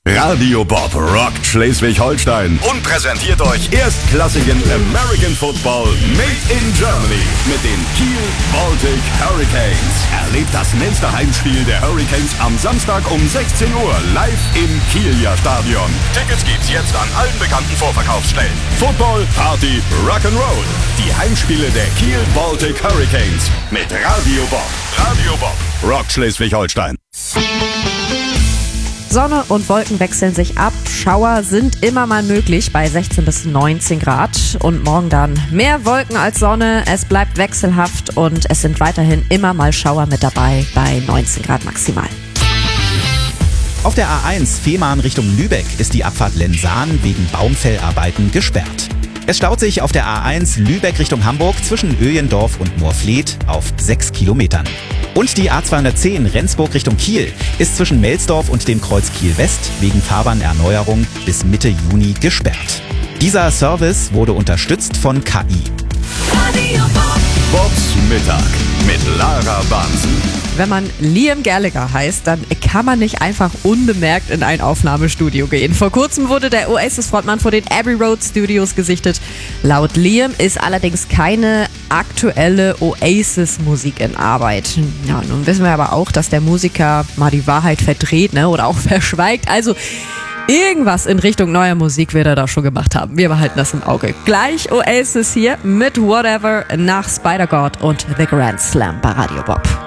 Radio Bob rockt Schleswig-Holstein und präsentiert euch erstklassigen American Football made in Germany mit den Kiel Baltic Hurricanes. Erlebt das nächste Heimspiel der Hurricanes am Samstag um 16 Uhr live im Kieler Stadion. Tickets gibt's jetzt an allen bekannten Vorverkaufsstellen. Football, Party, Rock'n'Roll. Die Heimspiele der Kiel Baltic Hurricanes mit Radio Bob. Radio Bob rockt Schleswig-Holstein. Sonne und Wolken wechseln sich ab. Schauer sind immer mal möglich bei 16 bis 19 Grad. Und morgen dann mehr Wolken als Sonne. Es bleibt wechselhaft und es sind weiterhin immer mal Schauer mit dabei bei 19 Grad maximal. Auf der A1 Fehmarn Richtung Lübeck ist die Abfahrt Lensahn wegen Baumfellarbeiten gesperrt. Es staut sich auf der A1 Lübeck Richtung Hamburg zwischen Öjendorf und Moorfleet auf 6 Kilometern. Und die A210 Rendsburg Richtung Kiel ist zwischen Melsdorf und dem Kreuz Kiel West wegen Fahrbahnerneuerung bis Mitte Juni gesperrt. Dieser Service wurde unterstützt von KI. Bobs Mittag mit Lara Bansen. Wenn man Liam Gallagher heißt, dann kann man nicht einfach unbemerkt in ein Aufnahmestudio gehen. Vor kurzem wurde der Oasis-Frontmann vor den Abbey Road Studios gesichtet. Laut Liam ist allerdings keine aktuelle Oasis-Musik in Arbeit. Ja, nun wissen wir aber auch, dass der Musiker mal die Wahrheit verdreht, oder auch verschweigt. Also irgendwas in Richtung neuer Musik wird er da schon gemacht haben. Wir behalten das im Auge. Gleich Oasis hier mit Whatever nach Spider-God und The Grand Slam bei Radio Bob.